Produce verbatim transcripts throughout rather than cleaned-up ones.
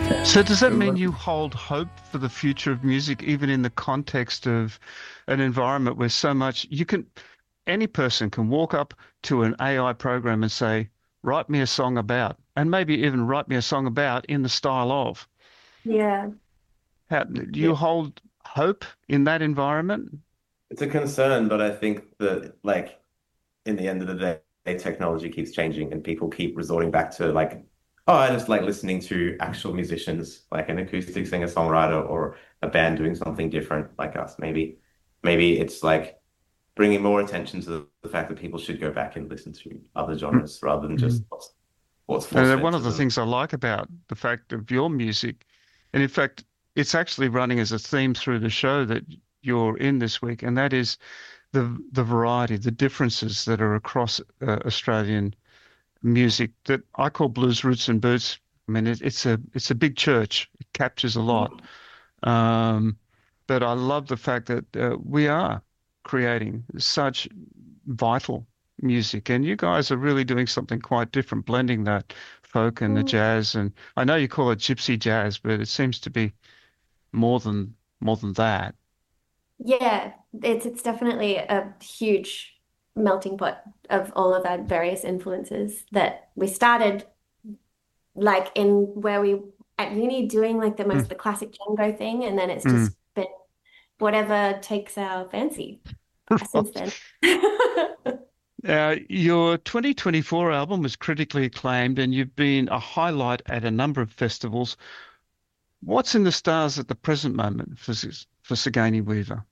So does that mean you hold hope for the future of music, even in the context of an environment where so much you can, any person can walk up to an A I program and say, write me a song about, and maybe even write me a song about in the style of. Yeah. How, do Yeah, you hold hope in that environment? it's a concern, but I think that like in the end of the day, technology keeps changing and people keep resorting back to like, oh, I just like listening to actual musicians, like an acoustic singer-songwriter or a band doing something different like us. Maybe, maybe it's like bringing more attention to the, the fact that people should go back and listen to other genres rather than Mhm. just what's, what's And force-fed one of to the them. things I like about the fact of your music, and in fact, it's actually running as a theme through the show that you're in this week, and that is the the variety, the differences that are across uh, Australian music that I call blues roots and boots. I mean, it, it's a it's a big church. It captures a lot. Um, but I love the fact that uh, we are creating such vital music, and you guys are really doing something quite different, blending that folk and the Mm. jazz. And I know you call it gypsy jazz, but it seems to be more than more than that. Yeah, it's it's definitely a huge melting pot of all of our various influences that we started like in where we at uni doing like the Mm, most the classic Django thing, and then it's mm. just been whatever takes our fancy since Right. then. Uh, your twenty twenty-four album was critically acclaimed, and you've been a highlight at a number of festivals. What's in the stars at the present moment for S- for Sigourney Weaver?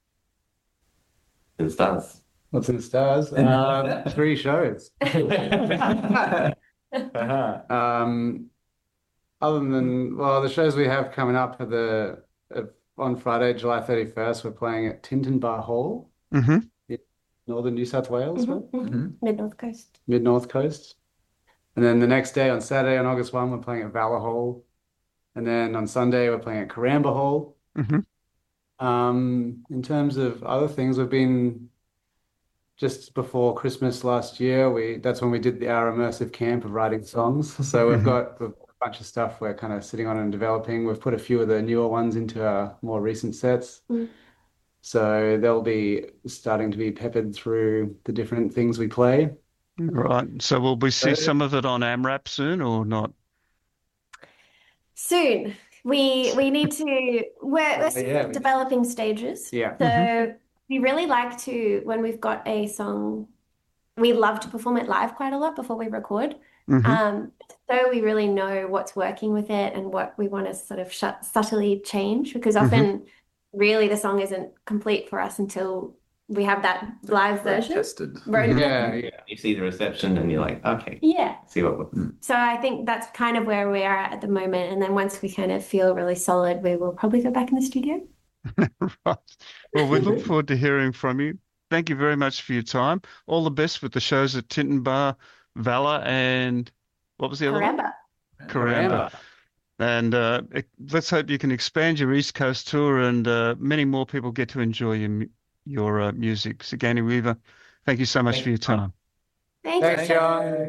And stuff. What's in the stars? Um, three shows. Uh-huh. Um, other than, well, the shows we have coming up are the uh, on Friday, July thirty-first, we're playing at Tintinbar Hall Hmm. in northern New South Wales, right? Mhm, mhm. Mid-North Coast. Mid North Coast. And then the next day on Saturday, on August first, we're playing at Valor Hall. And then on Sunday, we're playing at Caramba Hall. Hmm. Um, in terms of other things, we've been just before Christmas last year, we that's when we did the, our immersive camp of writing songs. So we've Hmm. got, we've got a bunch of stuff we're kind of sitting on and developing. We've put a few of the newer ones into our more recent sets. Mm. So they'll be starting to be peppered through the different things we play. Right. So will we see So, some of it on AMRAP soon or not? Soon. We we need to we're we're uh, still yeah, in we, developing stages. yeah. Hmm. So we really like to when we've got a song, we love to perform it live quite a lot before we record. Hmm. Um, so we really know what's working with it and what we want to sort of shut, subtly change because Hmm. often really the song isn't complete for us until we have that live Road version. tested. Road Hmm. Yeah, tested. yeah. You see the reception and you're like, okay, Yeah. see what we're Mm. So I think that's kind of where we are at the moment. And then once we kind of feel really solid, we will probably go back in the studio. Right. Well, we look forward to hearing from you. Thank you very much for your time. All the best with the shows at Tinton Bar, Valor, and what was the other one? Caramba. Karamba. Caramba. And uh, ec- let's hope you can expand your East Coast tour and uh, many more people get to enjoy your mu- your uh, music. Sigourney Weaver, thank you so much for Thank your you. time. Thank you, Thanks, John. John.